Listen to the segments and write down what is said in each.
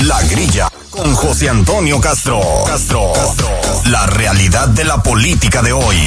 La Grilla con José Antonio Castro. La realidad de la política de hoy.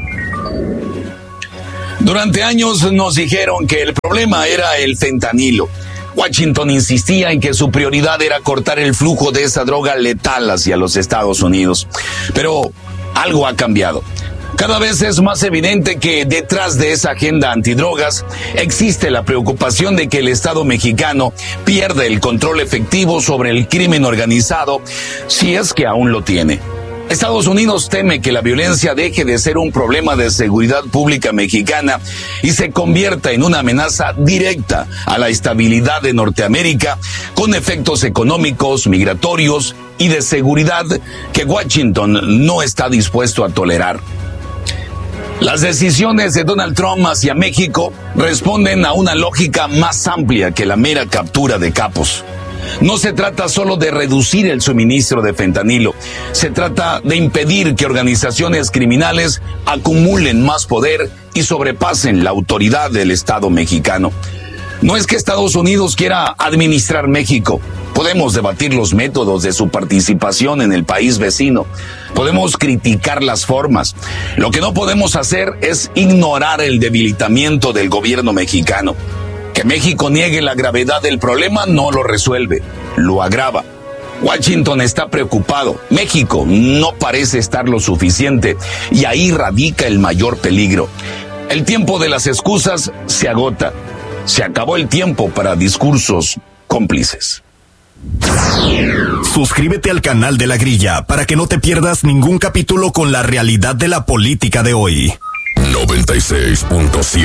Durante años nos dijeron que el problema era el fentanilo. Washington insistía en que su prioridad era cortar el flujo de esa droga letal hacia los Estados Unidos. Pero algo ha cambiado. Cada vez es más evidente que detrás de esa agenda antidrogas existe la preocupación de que el Estado mexicano pierda el control efectivo sobre el crimen organizado, si es que aún lo tiene. Estados Unidos teme que la violencia deje de ser un problema de seguridad pública mexicana y se convierta en una amenaza directa a la estabilidad de Norteamérica, con efectos económicos, migratorios y de seguridad que Washington no está dispuesto a tolerar. Las decisiones de Donald Trump hacia México responden a una lógica más amplia que la mera captura de capos. No se trata solo de reducir el suministro de fentanilo, se trata de impedir que organizaciones criminales acumulen más poder y sobrepasen la autoridad del Estado mexicano. No es que Estados Unidos quiera administrar México. Podemos debatir los métodos de su participación en el país vecino. Podemos criticar las formas. Lo que no podemos hacer es ignorar el debilitamiento del gobierno mexicano. Que México niegue la gravedad del problema no lo resuelve, lo agrava. Washington está preocupado. México no parece estar lo suficiente y ahí radica el mayor peligro. El tiempo de las excusas se agota. Se acabó el tiempo para discursos cómplices. Suscríbete al canal de La Grilla para que no te pierdas ningún capítulo con la realidad de la política de hoy. 96.7